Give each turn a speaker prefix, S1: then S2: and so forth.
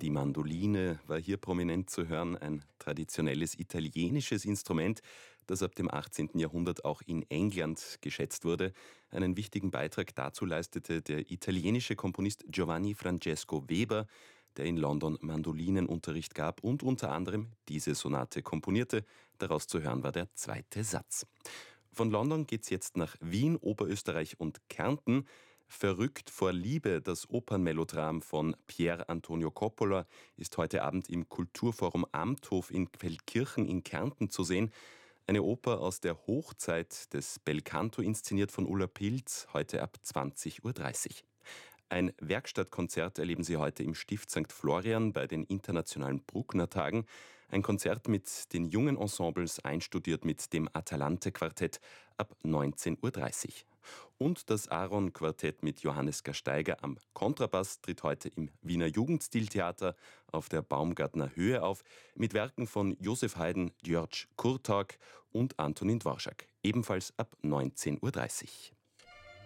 S1: Die Mandoline war hier prominent zu hören, ein traditionelles italienisches Instrument, das ab dem 18. Jahrhundert auch in England geschätzt wurde. Einen wichtigen Beitrag dazu leistete der italienische Komponist Giovanni Francesco Weber, der in London Mandolinenunterricht gab und unter anderem diese Sonate komponierte. Daraus zu hören war der zweite Satz. Von London geht's jetzt nach Wien, Oberösterreich und Kärnten. Verrückt vor Liebe, das Opernmelodram von Pier Antonio Coppola, ist heute Abend im Kulturforum Amthof in Feldkirchen in Kärnten zu sehen. Eine Oper aus der Hochzeit des Belcanto, inszeniert von Ulla Pilz, heute ab 20:30 Uhr. Ein Werkstattkonzert erleben Sie heute im Stift St. Florian bei den internationalen Bruckner-Tagen. Ein Konzert mit den jungen Ensembles, einstudiert mit dem Atalante-Quartett ab 19:30 Uhr. Und das Aaron-Quartett mit Johannes Gasteiger am Kontrabass tritt heute im Wiener Jugendstiltheater auf der Baumgartner Höhe auf, mit Werken von Josef Haydn, György Kurtág und Antonín Dvořák, ebenfalls ab 19:30 Uhr.